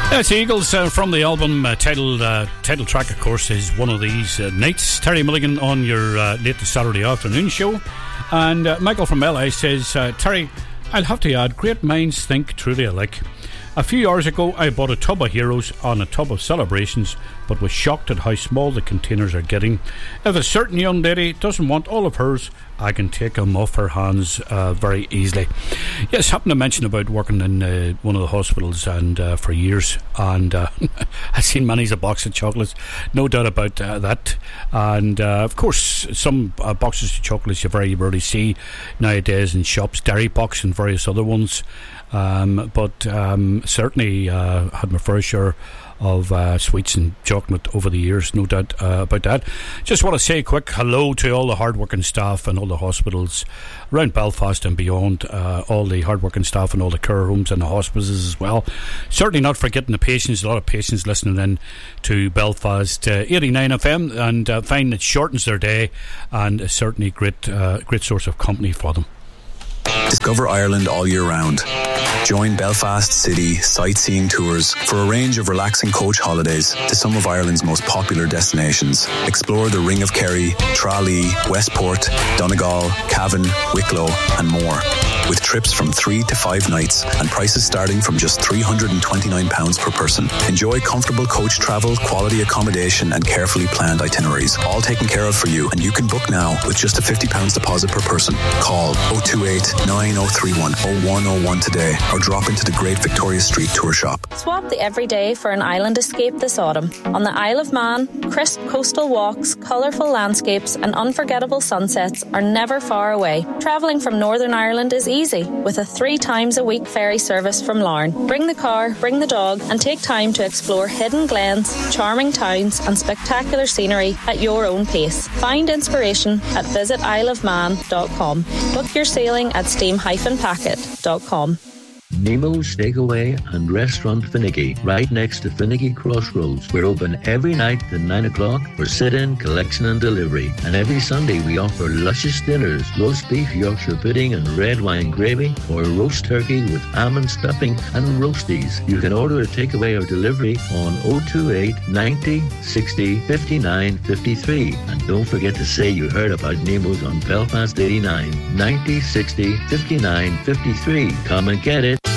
Yes, Eagles from the album title track, of course, is One of These Nights. Terry Mulligan on your late Saturday afternoon show. And Michael from LA says, Terry, I'll have to add, great minds think truly alike. A few hours ago, I bought a tub of Heroes on a tub of Celebrations, but was shocked at how small the containers are getting. If a certain young lady doesn't want all of hers, I can take them off her hands very easily. Yes, happened to mention about working in one of the hospitals and for years, and I've seen many's a box of chocolates, no doubt about that. And of course, some boxes of chocolates you very rarely see nowadays in shops, Dairy Box and various other ones. But certainly had my fair share of sweets and chocolate over the years, no doubt about that. Just want to say a quick hello to all the hard-working staff and all the hospitals around Belfast and beyond, all the hard-working staff and all the care homes and the hospices as well. Certainly not forgetting the patients, a lot of patients listening in to Belfast 89 FM, and find it shortens their day and certainly great source of company for them. Discover Ireland all year round. Join Belfast City sightseeing tours for a range of relaxing coach holidays to some of Ireland's most popular destinations. Explore the Ring of Kerry, Tralee, Westport, Donegal, Cavan, Wicklow and more. With trips from 3 to 5 nights and prices starting from just £329 per person. Enjoy comfortable coach travel, quality accommodation and carefully planned itineraries. All taken care of for you, and you can book now with just a £50 deposit per person. Call 028 9031 0101 today or drop into the Great Victoria Street tour shop. Swap the everyday for an island escape this autumn. On the Isle of Man, crisp coastal walks, colourful landscapes and unforgettable sunsets are never far away. Travelling from Northern Ireland is easy with a 3 times a week ferry service from Larne. Bring the car, bring the dog and take time to explore hidden glens, charming towns and spectacular scenery at your own pace. Find inspiration at visitisleofman.com. Book your sailing at steam-packet.com. Nemo's Takeaway and Restaurant Finnegy, right next to Finnegy Crossroads. We're open every night at 9 o'clock for sit-in, collection and delivery. And every Sunday we offer luscious dinners, roast beef, Yorkshire pudding and red wine gravy, or roast turkey with almond stuffing and roasties. You can order a takeaway or delivery on 028 90 60 59 53. And don't forget to say you heard about Nemo's on Belfast 89, 90 60 59 53. Come and get it.